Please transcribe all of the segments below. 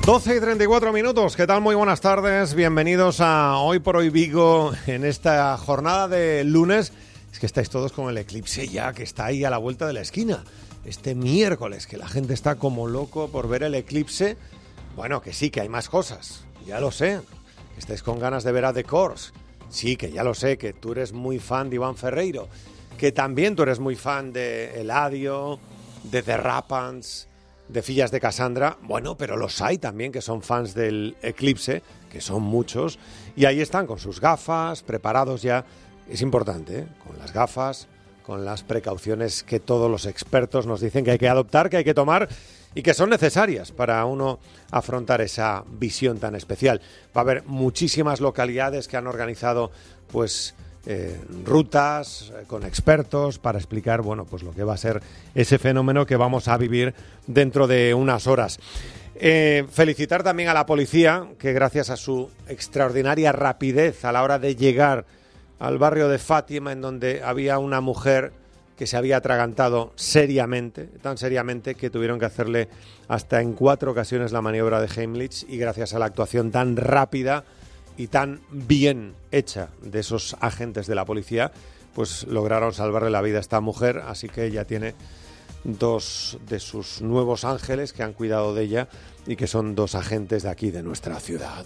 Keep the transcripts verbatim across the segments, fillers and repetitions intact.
doce y treinta y cuatro minutos, ¿qué tal? Muy buenas tardes, bienvenidos a Hoy por Hoy Vigo en esta jornada de lunes. Es que estáis todos con el eclipse ya, que está ahí a la vuelta de la esquina. Este miércoles, que la gente está como loco por ver el eclipse. Bueno, que sí, que hay más cosas, ya lo sé. Que estáis con ganas de ver a The Corrs. Sí, que ya lo sé, que tú eres muy fan de Iván Ferreiro. Que también tú eres muy fan de Eladio, de The Rapans, de Fillas de Cassandra. Bueno, pero los hay también que son fans del eclipse, que son muchos, y ahí están con sus gafas, preparados ya. Es importante, ¿eh? Con las gafas, con las precauciones que todos los expertos nos dicen que hay que adoptar, que hay que tomar y que son necesarias para uno afrontar esa visión tan especial. Va a haber muchísimas localidades que han organizado pues Eh, rutas eh, con expertos para explicar, bueno, pues lo que va a ser ese fenómeno que vamos a vivir dentro de unas horas. Eh, felicitar también a la policía, que gracias a su extraordinaria rapidez a la hora de llegar al barrio de Fátima, en donde había una mujer que se había atragantado seriamente, tan seriamente que tuvieron que hacerle hasta en cuatro ocasiones la maniobra de Heimlich, y gracias a la actuación tan rápida y tan bien hecha de esos agentes de la policía, pues lograron salvarle la vida a esta mujer. Así que ella tiene dos de sus nuevos ángeles que han cuidado de ella y que son dos agentes de aquí, de nuestra ciudad.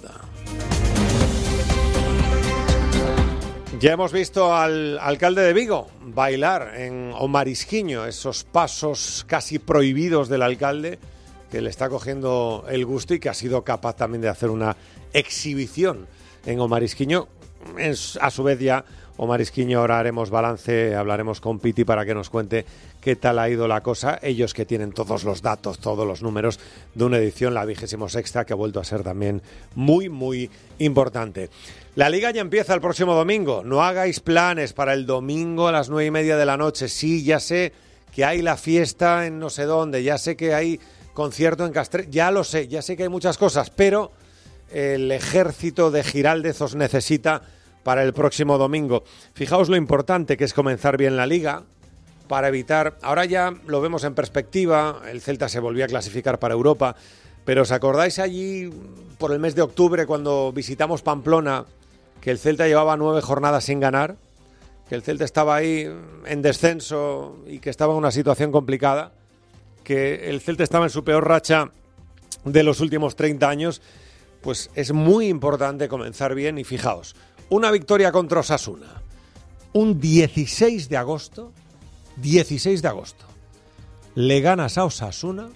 Ya hemos visto al alcalde de Vigo bailar en O Marisquiño, esos pasos casi prohibidos del alcalde, que le está cogiendo el gusto y que ha sido capaz también de hacer una exhibición en O Marisquiño. A su vez ya O Marisquiño, ahora haremos balance, hablaremos con Piti para que nos cuente qué tal ha ido la cosa. Ellos que tienen todos los datos, todos los números de una edición, la vigésimo sexta, que ha vuelto a ser también muy, muy importante. La Liga ya empieza el próximo domingo. No hagáis planes para el domingo a las nueve y media de la noche. Sí, ya sé que hay la fiesta en no sé dónde, ya sé que hay concierto en Castres, ya lo sé, ya sé que hay muchas cosas, pero el ejército de Giraldez os necesita para el próximo domingo. Fijaos lo importante que es comenzar bien la Liga para evitar, ahora ya lo vemos en perspectiva, el Celta se volvió a clasificar para Europa, pero ¿os acordáis allí por el mes de octubre cuando visitamos Pamplona que el Celta llevaba nueve jornadas sin ganar, que el Celta estaba ahí en descenso y que estaba en una situación complicada, que el Celta estaba en su peor racha de los últimos treinta años? Pues es muy importante comenzar bien y fijaos, una victoria contra Osasuna, un dieciséis de agosto, dieciséis de agosto, le ganas a Osasuna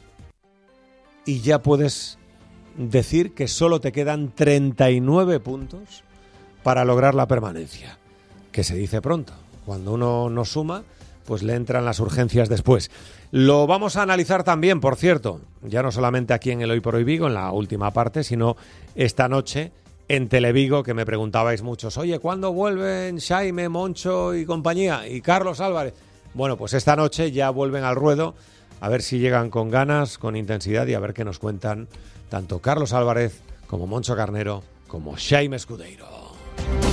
y ya puedes decir que solo te quedan treinta y nueve puntos para lograr la permanencia, que se dice pronto, cuando uno no suma, pues le entran las urgencias después. Lo vamos a analizar también, por cierto, ya no solamente aquí en el Hoy por Hoy Vigo, en la última parte, sino esta noche en Televigo, que me preguntabais muchos, oye, ¿cuándo vuelven Xaime, Moncho y compañía? Y Carlos Álvarez. Bueno, pues esta noche ya vuelven al ruedo, a ver si llegan con ganas, con intensidad, y a ver qué nos cuentan tanto Carlos Álvarez como Moncho Carnero como Xaime Escudeiro.